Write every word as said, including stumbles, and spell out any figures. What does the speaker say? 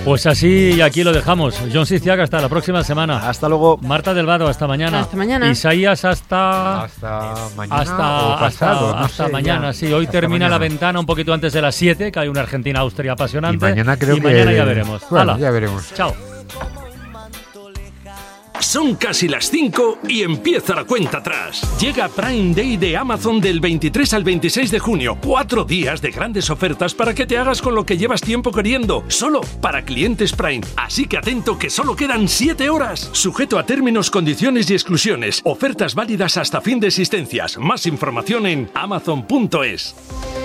Pues así y aquí lo dejamos. John Siciaga, hasta la próxima semana. Hasta luego. Marta del Vado, hasta mañana. Hasta mañana. Isaías, hasta... Hasta mañana Hasta, o pasado, hasta, no hasta sé, mañana, ya. sí. Hoy Hasta termina mañana. la ventana un poquito antes de las siete, que hay una Argentina-Austria apasionante. Y mañana creo y que... mañana ya veremos. Bueno, Hala. ya veremos. Chao. Son casi las cinco y empieza la cuenta atrás. Llega Prime Day de Amazon del veintitrés al veintiséis de junio. Cuatro días de grandes ofertas para que te hagas con lo que llevas tiempo queriendo. Solo para clientes Prime. Así que atento que solo quedan siete horas. Sujeto a términos, condiciones y exclusiones. Ofertas válidas hasta fin de existencias. Más información en amazon punto es.